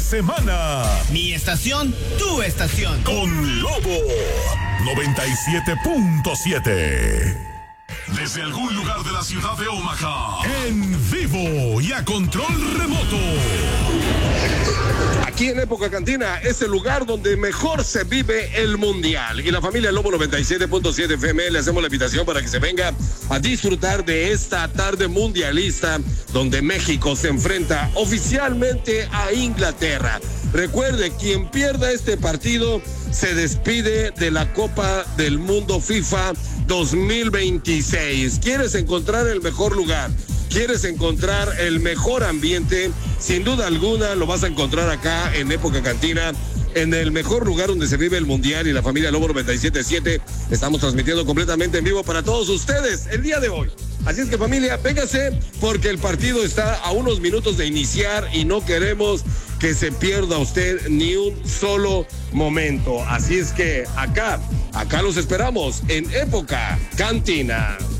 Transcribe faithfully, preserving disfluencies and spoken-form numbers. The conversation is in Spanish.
semana. Mi estación, tu estación. Con Lobo noventa y siete punto siete. Desde algún lugar de la ciudad de Omaha. En vivo y a control remoto. Aquí en Época Cantina es el lugar donde mejor se vive el Mundial. Y la familia Lobo noventa y siete punto siete F M le hacemos la invitación para que se venga a disfrutar de esta tarde mundialista donde México se enfrenta oficialmente a Inglaterra. Recuerde, quien pierda este partido se despide de la Copa del Mundo FIFA dos mil veintiséis. ¿Quieres encontrar el mejor lugar? ¿Quieres encontrar el mejor ambiente? Sin duda alguna lo vas a encontrar acá en Época Cantina, en el mejor lugar donde se vive el Mundial, y la familia Lobo noventa y siete punto siete estamos transmitiendo completamente en vivo para todos ustedes el día de hoy. Así es que, familia, véngase porque el partido está a unos minutos de iniciar y no queremos que se pierda usted ni un solo momento. Así es que acá, acá los esperamos en Época Cantina.